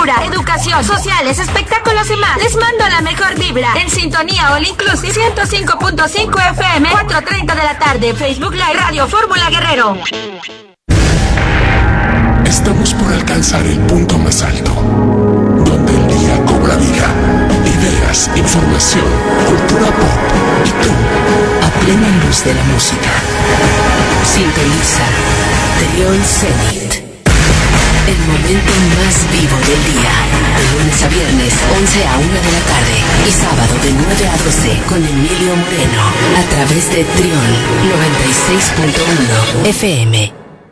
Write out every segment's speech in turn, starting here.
cultura, educación, sociales, espectáculos y más. Les mando la mejor vibra. En sintonía All Inclusive 105.5 FM, 4:30 de la tarde. Facebook Live Radio Fórmula Guerrero. Estamos por alcanzar el punto más alto, donde el día cobra vida. Ideas, información, cultura pop y tú, a plena luz de la música. Sintoniza Trión Zenit. El momento más vivo del día. De lunes a viernes, 11 a 1 de la tarde. Y sábado de 9 a 12 con Emilio Moreno. A través de Trión 96.1 FM.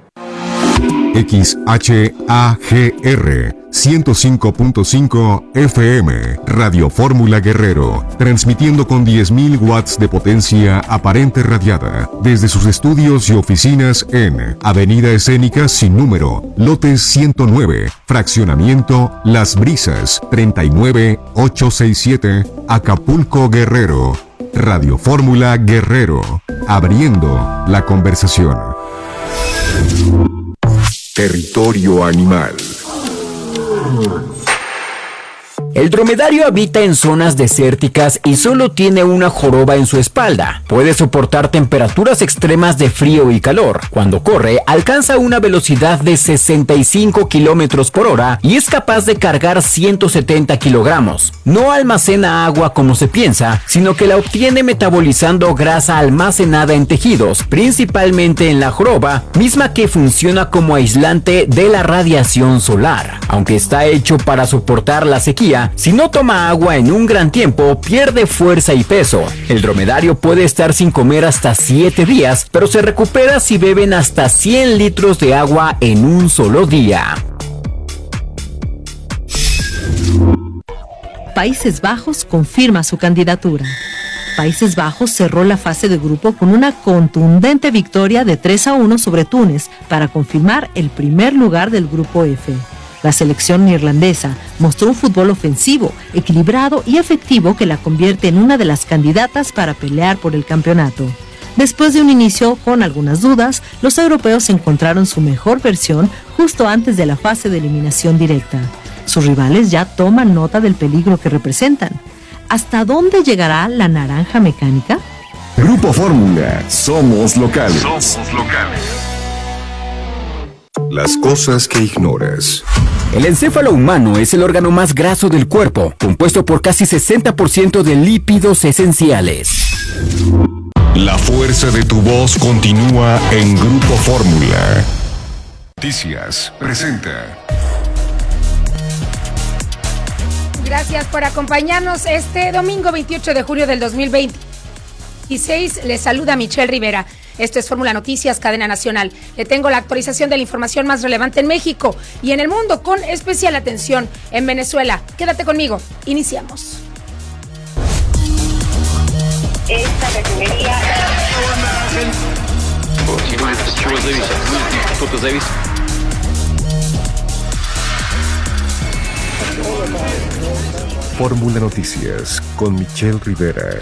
XHAGR 105.5 FM, Radio Fórmula Guerrero, transmitiendo con 10.000 watts de potencia aparente radiada desde sus estudios y oficinas en Avenida Escénica sin número, lote 109, fraccionamiento Las Brisas, 39867, Acapulco, Guerrero. Radio Fórmula Guerrero, abriendo la conversación. Territorio animal. El dromedario habita en zonas desérticas y solo tiene una joroba en su espalda. Puede soportar temperaturas extremas de frío y calor. Cuando corre, alcanza una velocidad de 65 kilómetros por hora y es capaz de cargar 170 kilogramos. No almacena agua como se piensa, sino que la obtiene metabolizando grasa almacenada en tejidos, principalmente en la joroba, misma que funciona como aislante de la radiación solar. Aunque está hecho para soportar la sequía, si no toma agua en un gran tiempo, pierde fuerza y peso. El dromedario puede estar sin comer hasta 7 días, pero se recupera si beben hasta 100 litros de agua en un solo día. Países Bajos confirma su candidatura. Países Bajos cerró la fase de grupo con una contundente victoria de 3-1 sobre Túnez para confirmar el primer lugar del grupo F. La selección neerlandesa mostró un fútbol ofensivo, equilibrado y efectivo que la convierte en una de las candidatas para pelear por el campeonato. Después de un inicio con algunas dudas, los europeos encontraron su mejor versión justo antes de la fase de eliminación directa. Sus rivales ya toman nota del peligro que representan. ¿Hasta dónde llegará la naranja mecánica? Grupo Fórmula, somos locales. Las cosas que ignoras. El encéfalo humano es el órgano más graso del cuerpo, compuesto por casi 60% de lípidos esenciales. La fuerza de tu voz continúa en Grupo Fórmula. Noticias presenta. Gracias por acompañarnos este domingo 28 de julio del 2026. Les saluda Michelle Rivera. Esto es Fórmula Noticias, cadena nacional. Le tengo la actualización de la información más relevante en México y en el mundo, con especial atención en Venezuela. Quédate conmigo. Iniciamos. Esta refinería... Fórmula Noticias con Michelle Rivera.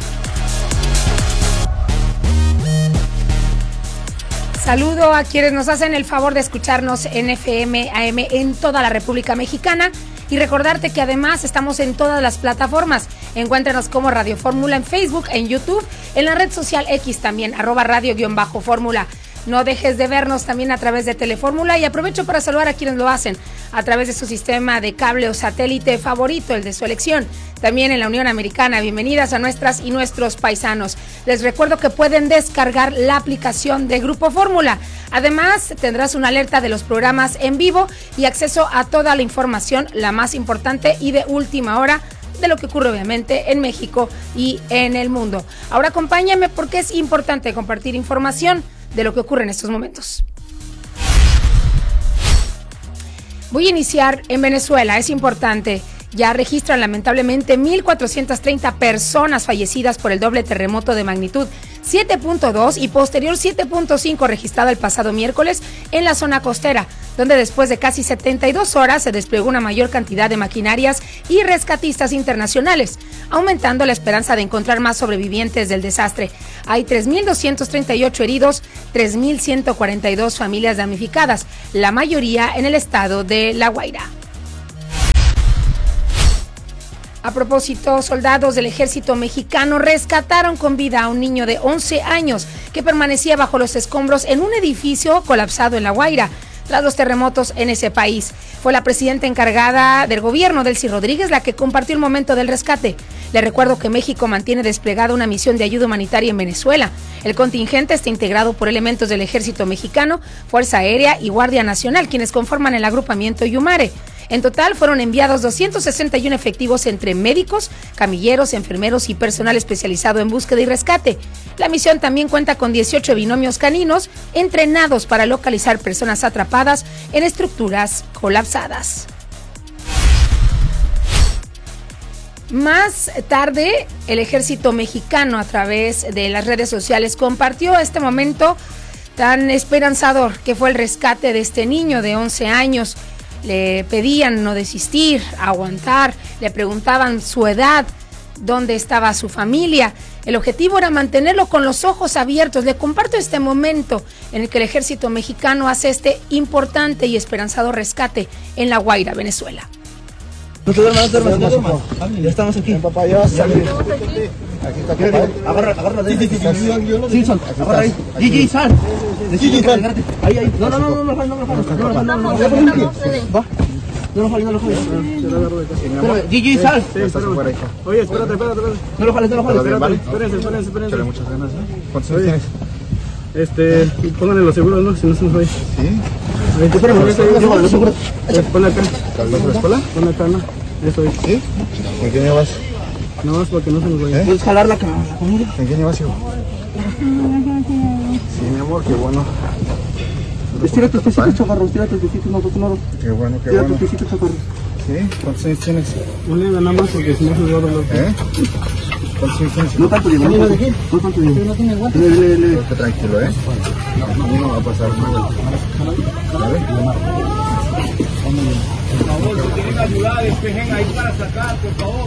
Saludo a quienes nos hacen el favor de escucharnos en FM, AM en toda la República Mexicana y recordarte que además estamos en todas las plataformas. Encuéntranos como Radio Fórmula en Facebook, en YouTube, en la red social X también, @radio_fórmula. No dejes de vernos también a través de Telefórmula y aprovecho para saludar a quienes lo hacen a través de su sistema de cable o satélite favorito, el de su elección. También en la Unión Americana, bienvenidas a nuestras y nuestros paisanos. Les recuerdo que pueden descargar la aplicación de Grupo Fórmula. Además, tendrás una alerta de los programas en vivo y acceso a toda la información, la más importante y de última hora, de lo que ocurre obviamente en México y en el mundo. Ahora acompáñame porque es importante compartir información de lo que ocurre en estos momentos. Voy a iniciar en Venezuela, es importante. Ya registran lamentablemente 1,430 personas fallecidas por el doble terremoto de magnitud 7.2 y posterior 7.5 registrado el pasado miércoles en la zona costera, donde después de casi 72 horas se desplegó una mayor cantidad de maquinarias y rescatistas internacionales, aumentando la esperanza de encontrar más sobrevivientes del desastre. Hay 3.238 heridos, 3.142 familias damnificadas, la mayoría en el estado de La Guaira. A propósito, soldados del ejército mexicano rescataron con vida a un niño de 11 años que permanecía bajo los escombros en un edificio colapsado en La Guaira tras los terremotos en ese país. Fue la presidenta encargada del gobierno, Delcy Rodríguez, la que compartió el momento del rescate. Le recuerdo que México mantiene desplegada una misión de ayuda humanitaria en Venezuela. El contingente está integrado por elementos del Ejército Mexicano, Fuerza Aérea y Guardia Nacional, quienes conforman el agrupamiento Yumare. En total fueron enviados 261 efectivos entre médicos, camilleros, enfermeros y personal especializado en búsqueda y rescate. La misión también cuenta con 18 binomios caninos entrenados para localizar personas atrapadas en estructuras colapsadas. Más tarde, el ejército mexicano a través de las redes sociales compartió este momento tan esperanzador que fue el rescate de este niño de 11 años. Le pedían no desistir, aguantar, le preguntaban su edad, dónde estaba su familia. El objetivo era mantenerlo con los ojos abiertos. Le comparto este momento en el que el ejército mexicano hace este importante y esperanzado rescate en La Guaira, Venezuela. No te duermas. Ya estamos aquí. Papá, ya sale. Aquí está, papá. Agarra. Sí, agarra ahí. Gigi, sal. Ahí. No. Va. No lo jales. Gigi, sal. Oye, espérate. No lo jales. Espérense. Échale muchas ganas, ¿eh? ¿Cuántos años tienes? Pónganle los seguros, ¿no? Si no se nos oye. ¿Sí? Ponle acá. ¿Calmas de la escuela? Ponle acá, ¿no? Eso es. ¿Sí? ¿Con quién llevas? No más porque no se nos vaya. ¿Puedes jalar la comida? ¿Con quién llevas, hijo? Sí, mi amor, qué bueno. Estira tus piecitos, chaparro. Estira tus piecitos, no. Qué bueno. Estira tus piecitos, chaparro. ¿Sí? ¿Cuántos años tienes? No le nada más porque si no se va a doblar. ¿Cuántos años tienes? No tanto, Diego. No tanto, Diego. No tiene guantes. Le. Tranquilo, ¿eh? No va a pasar nada. ¿Vale? Por favor, si tienen ayuda, despejen ahí para sacar, por favor.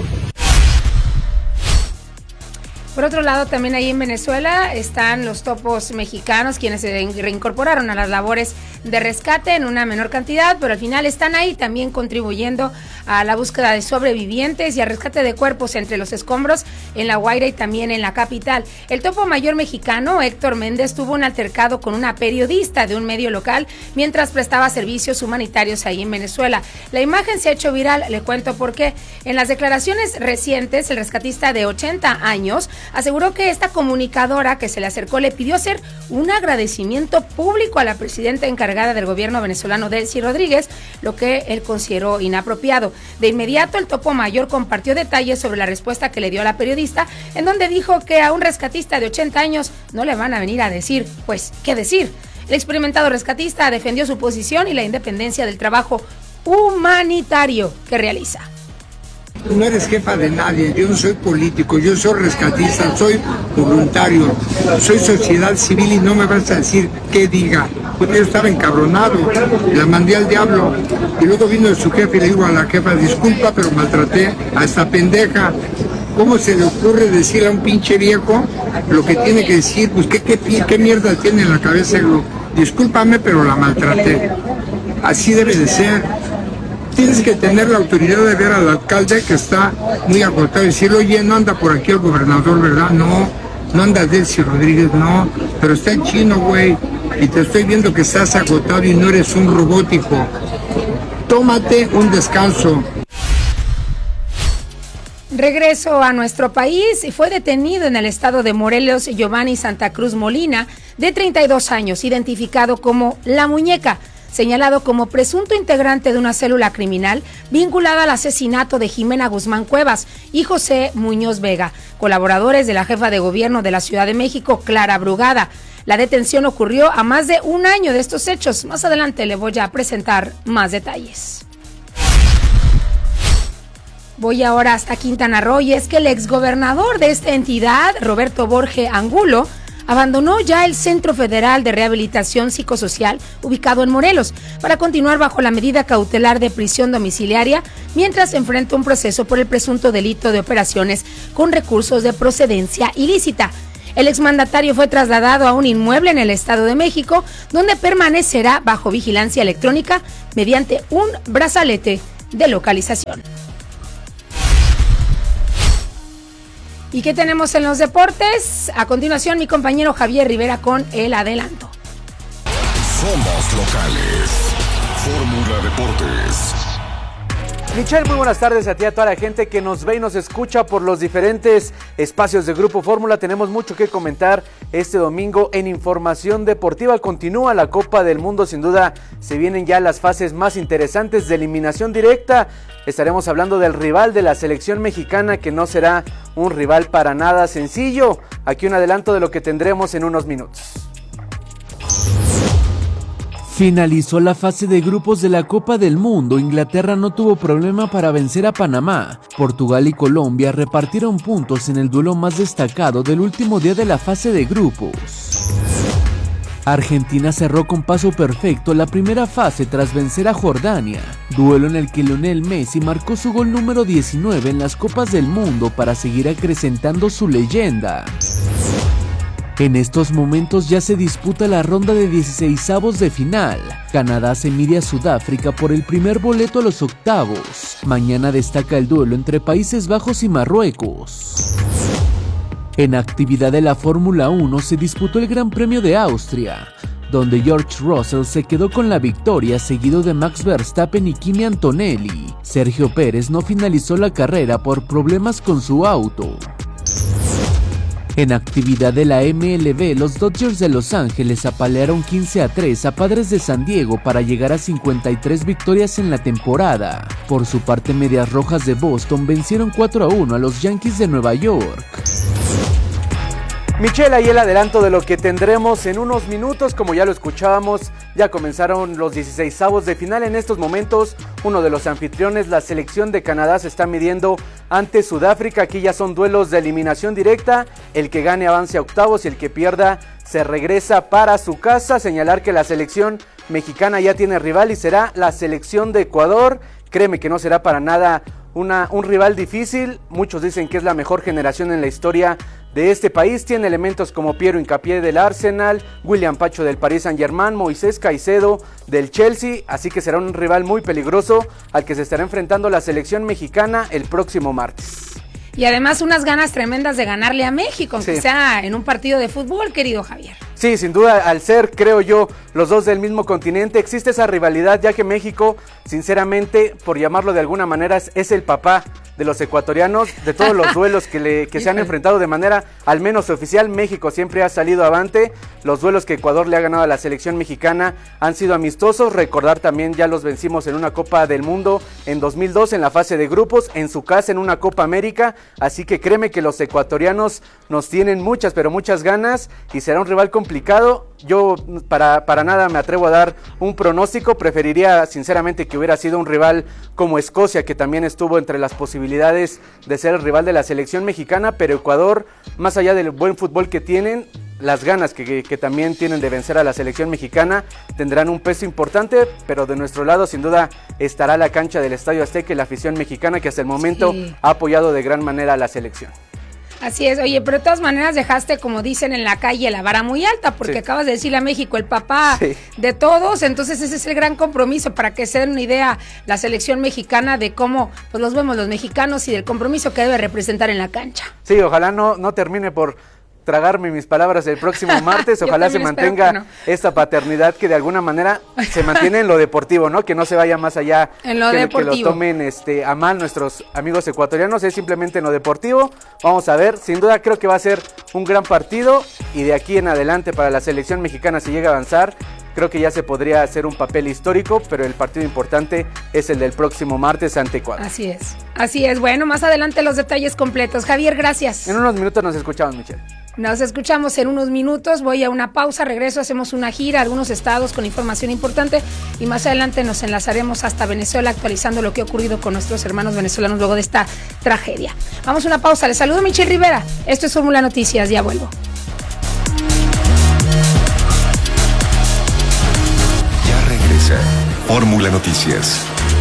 Por otro lado, también ahí en Venezuela están los topos mexicanos, quienes se reincorporaron a las labores de rescate en una menor cantidad, pero al final están ahí también contribuyendo a la búsqueda de sobrevivientes y al rescate de cuerpos entre los escombros en La Guaira y también en la capital. El topo mayor mexicano, Héctor Méndez, tuvo un altercado con una periodista de un medio local mientras prestaba servicios humanitarios ahí en Venezuela. La imagen se ha hecho viral, le cuento por qué. En las declaraciones recientes, el rescatista de 80 años aseguró que esta comunicadora que se le acercó le pidió hacer un agradecimiento público a la presidenta encargada del gobierno venezolano, Delcy Rodríguez, lo que él consideró inapropiado. De inmediato, el topo mayor compartió detalles sobre la respuesta que le dio a la periodista, en donde dijo que a un rescatista de 80 años no le van a venir a decir, pues, ¿qué decir? El experimentado rescatista defendió su posición y la independencia del trabajo humanitario que realiza. No eres jefa de nadie, yo no soy político, yo soy rescatista, soy voluntario, soy sociedad civil y no me vas a decir qué diga, porque yo estaba encabronado, la mandé al diablo y luego vino su jefe y le digo a la jefa, disculpa pero maltraté a esta pendeja. ¿Cómo se le ocurre decirle a un pinche viejo lo que tiene que decir? Pues qué mierda tiene en la cabeza. Discúlpame pero la maltraté. Así debe de ser. Tienes que tener la autoridad de ver al alcalde que está muy agotado y decirle, oye, no anda por aquí el gobernador, ¿verdad? No anda Delcy Rodríguez, no, pero está en chino, güey, y te estoy viendo que estás agotado y no eres un robótico. Tómate un descanso. Regreso a nuestro país y fue detenido en el estado de Morelos Giovanni Santa Cruz Molina, de 32 años, identificado como La Muñeca, señalado como presunto integrante de una célula criminal vinculada al asesinato de Jimena Guzmán Cuevas y José Muñoz Vega, colaboradores de la jefa de gobierno de la Ciudad de México, Clara Brugada. La detención ocurrió a más de un año de estos hechos. Más adelante le voy a presentar más detalles. Voy ahora hasta Quintana Roo y es que el exgobernador de esta entidad, Roberto Borge Angulo, abandonó ya el Centro Federal de Rehabilitación Psicosocial ubicado en Morelos para continuar bajo la medida cautelar de prisión domiciliaria mientras enfrenta un proceso por el presunto delito de operaciones con recursos de procedencia ilícita. El exmandatario fue trasladado a un inmueble en el Estado de México donde permanecerá bajo vigilancia electrónica mediante un brazalete de localización. ¿Y qué tenemos en los deportes? A continuación, mi compañero Javier Rivera con el adelanto. Somos locales. Fórmula Deportes. Michelle, muy buenas tardes a ti, a toda la gente que nos ve y nos escucha por los diferentes espacios de Grupo Fórmula. Tenemos mucho que comentar este domingo en información deportiva. Continúa la Copa del Mundo, sin duda se vienen ya las fases más interesantes de eliminación directa. Estaremos hablando del rival de la selección mexicana, que no será un rival para nada sencillo. Aquí un adelanto de lo que tendremos en unos minutos. Finalizó la fase de grupos de la Copa del Mundo. Inglaterra no tuvo problema para vencer a Panamá. Portugal y Colombia repartieron puntos en el duelo más destacado del último día de la fase de grupos. Argentina cerró con paso perfecto la primera fase tras vencer a Jordania, duelo en el que Lionel Messi marcó su gol número 19 en las Copas del Mundo para seguir acrecentando su leyenda. En estos momentos ya se disputa la ronda de 16avos de final. Canadá se mide a Sudáfrica por el primer boleto a los octavos. Mañana destaca el duelo entre Países Bajos y Marruecos. En actividad de la Fórmula 1 se disputó el Gran Premio de Austria, donde George Russell se quedó con la victoria, seguido de Max Verstappen y Kimi Antonelli. Sergio Pérez no finalizó la carrera por problemas con su auto. En actividad de la MLB, los Dodgers de Los Ángeles apalearon 15-3 a Padres de San Diego para llegar a 53 victorias en la temporada. Por su parte, Medias Rojas de Boston vencieron 4-1 a los Yankees de Nueva York. Michelle, ahí el adelanto de lo que tendremos en unos minutos. Como ya lo escuchábamos, ya comenzaron los 16avos de final. En estos momentos, uno de los anfitriones, la selección de Canadá, se está midiendo ante Sudáfrica. Aquí ya son duelos de eliminación directa. El que gane avance a octavos y el que pierda se regresa para su casa. Señalar que la selección mexicana ya tiene rival y será la selección de Ecuador. Créeme que no será para nada un rival difícil. Muchos dicen que es la mejor generación en la historia de este país. Tiene elementos como Piero Hincapié del Arsenal, William Pacho del Paris Saint-Germain, Moisés Caicedo del Chelsea, así que será un rival muy peligroso al que se estará enfrentando la selección mexicana el próximo martes. Y además unas ganas tremendas de ganarle a México, aunque sea en un partido de fútbol, querido Javier. Sí, sin duda, al ser, creo yo, los dos del mismo continente, existe esa rivalidad, ya que México, sinceramente, por llamarlo de alguna manera, es el papá de los ecuatorianos. De todos los duelos que se han enfrentado de manera al menos oficial, México siempre ha salido avante. Los duelos que Ecuador le ha ganado a la selección mexicana han sido amistosos. Recordar también, ya los vencimos en una Copa del Mundo en 2002 en la fase de grupos, en su casa en una Copa América, así que créeme que los ecuatorianos nos tienen muchas, pero muchas ganas, y será un rival complicado. Yo para nada me atrevo a dar un pronóstico. Preferiría sinceramente que hubiera sido un rival como Escocia, que también estuvo entre las posibilidades de ser el rival de la selección mexicana, pero Ecuador, más allá del buen fútbol que tienen, las ganas que también tienen de vencer a la selección mexicana tendrán un peso importante, pero de nuestro lado sin duda estará la cancha del Estadio Azteca y la afición mexicana, que hasta el momento ha apoyado de gran manera a la selección. Así es, oye, pero de todas maneras dejaste, como dicen en la calle, la vara muy alta, porque acabas de decirle a México el papá de todos. Entonces ese es el gran compromiso, para que se den una idea la selección mexicana de cómo pues los vemos los mexicanos y del compromiso que debe representar en la cancha. Sí, ojalá no termine por tragarme mis palabras el próximo martes. Ojalá se mantenga esta paternidad que de alguna manera se mantiene en lo deportivo, ¿no? Que no se vaya más allá, en lo deportivo. Que lo tomen a mal nuestros amigos ecuatorianos. Es simplemente en lo deportivo. Vamos a ver, sin duda creo que va a ser un gran partido, y de aquí en adelante para la selección mexicana, si llega a avanzar, creo que ya se podría hacer un papel histórico, pero el partido importante es el del próximo martes ante Ecuador. Así es. Bueno, más adelante los detalles completos. Javier, gracias. En unos minutos nos escuchamos, Michelle. Nos escuchamos en unos minutos, voy a una pausa, regreso, hacemos una gira a algunos estados con información importante, y más adelante nos enlazaremos hasta Venezuela actualizando lo que ha ocurrido con nuestros hermanos venezolanos luego de esta tragedia. Vamos a una pausa, les saludo Michelle Rivera, esto es Fórmula Noticias, ya vuelvo. Ya regresa Fórmula Noticias.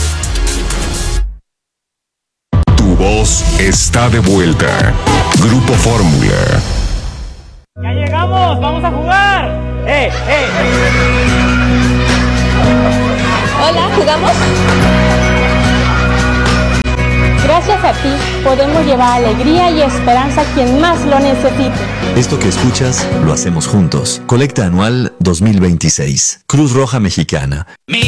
Tu voz está de vuelta. Grupo Fórmula. ¡Ya llegamos! ¡Vamos a jugar! Hola, ¿jugamos? Gracias a ti ti podemos llevar alegría y esperanza a quien más lo necesite. Esto que escuchas, lo hacemos juntos. Colecta anual 2026. Cruz Roja Mexicana.